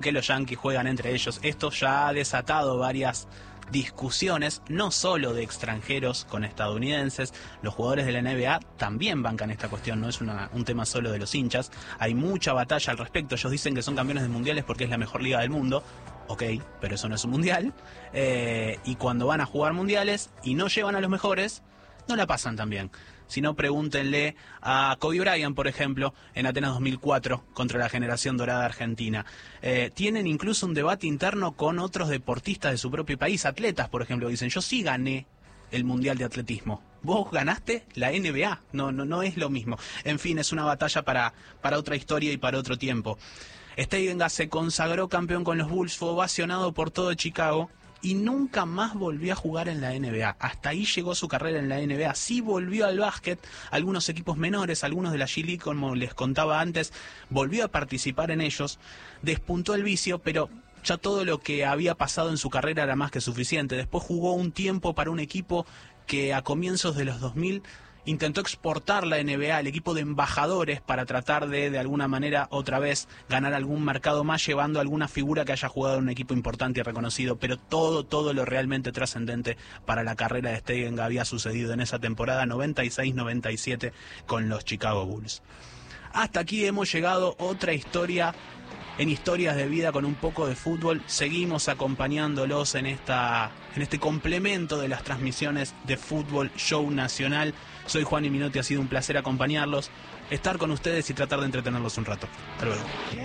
que los Yankees juegan entre ellos. Esto ya ha desatado varias discusiones, no solo de extranjeros con estadounidenses. Los jugadores de la NBA también bancan esta cuestión, no es un tema solo de los hinchas. Hay mucha batalla al respecto. Ellos dicen que son campeones de mundiales porque es la mejor liga del mundo. Ok, pero eso no es un mundial. Y cuando van a jugar mundiales y no llevan a los mejores, no la pasan tan bien. Si no, pregúntenle a Kobe Bryant, por ejemplo, en Atenas 2004 contra la generación dorada argentina. Tienen incluso un debate interno con otros deportistas de su propio país, atletas, por ejemplo, dicen: yo sí gané el Mundial de Atletismo. Vos ganaste la NBA. No es lo mismo. En fin, es una batalla para otra historia y para otro tiempo. Steigenga se consagró campeón con los Bulls, fue ovacionado por todo Chicago y nunca más volvió a jugar en la NBA. Hasta ahí llegó su carrera en la NBA. Sí volvió al básquet, algunos equipos menores, algunos de la G League, como les contaba antes, volvió a participar en ellos, despuntó el vicio, pero ya todo lo que había pasado en su carrera era más que suficiente. Después jugó un tiempo para un equipo que a comienzos de los 2000 intentó exportar la NBA, el equipo de embajadores, para tratar de alguna manera otra vez ganar algún mercado más, llevando a alguna figura que haya jugado en un equipo importante y reconocido. Pero todo lo realmente trascendente para la carrera de Steigenga había sucedido en esa temporada 96-97 con los Chicago Bulls. Hasta aquí hemos llegado, otra historia en Historias de Vida con un poco de fútbol. Seguimos acompañándolos en este complemento de las transmisiones de Fútbol Show Nacional. Soy Juan y Minotti, ha sido un placer acompañarlos, estar con ustedes y tratar de entretenerlos un rato. Hasta luego.